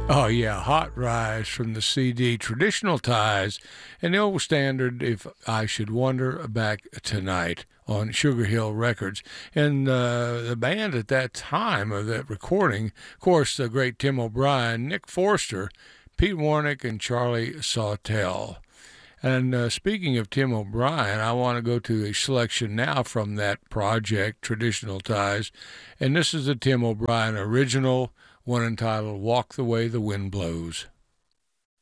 Oh, yeah, Hot Rise from the CD Traditional Ties and the old standard If I Should Wander Back Tonight on Sugar Hill Records. And the band at that time of that recording, of course, the great Tim O'Brien, Nick Forster, Pete Warnick, and Charlie Sawtell. And speaking of Tim O'Brien, I want to go to a selection now from that project, Traditional Ties. And this is the Tim O'Brien original, one entitled Walk the Way the Wind Blows.